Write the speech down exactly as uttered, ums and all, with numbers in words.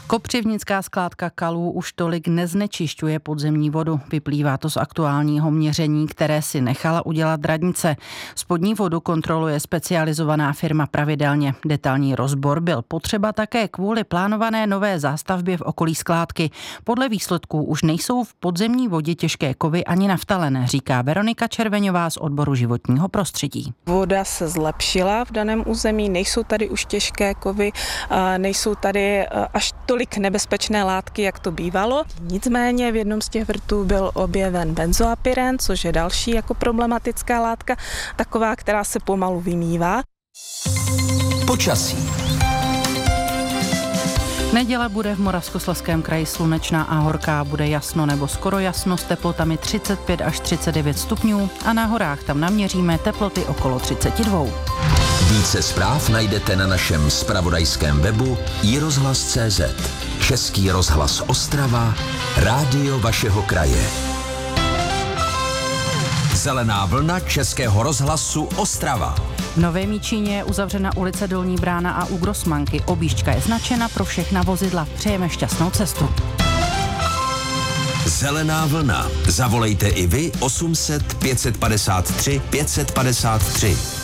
Kopřivnická skládka Kalů už tolik neznečišťuje podzemní vodu. Vyplývá to z aktuálního měření, které si nechala udělat radnice. Spodní vodu kontroluje specializovaná firma pravidelně. Detailní rozbor byl potřeba také kvůli plánované nové zástavbě v okolí skládky. Podle výsledků už nejsou v podzemní vodě těžké kovy ani naftalen, říká Veronika Červeňová z odboru životního prostředí. Voda se zlepšila v daném území, nejsou tady už těžké kovy, nejsou tady až tolik nebezpečné látky, jak to bývalo. Nicméně v jednom z těch vrtů byl objeven benzoapyren, což je další jako problematická látka, taková, která se pomalu vymývá. Počasí. Neděle bude v Moravskoslezském kraji slunečná a horká, bude jasno nebo skoro jasno s teplotami třicet pět až třicet devět stupňů a na horách tam naměříme teploty okolo třicet dva. Více zpráv najdete na našem zpravodajském webu i rozhlas tečka cé zet. Český rozhlas Ostrava, rádio vašeho kraje. Zelená vlna Českého rozhlasu Ostrava. V Novém Jičíně je uzavřena ulice Dolní Brána a u Grossmanky. Objížďka je značena pro všechna vozidla. Přejeme šťastnou cestu. Zelená vlna. Zavolejte i vy osm set pět set padesát tři pět set padesát tři.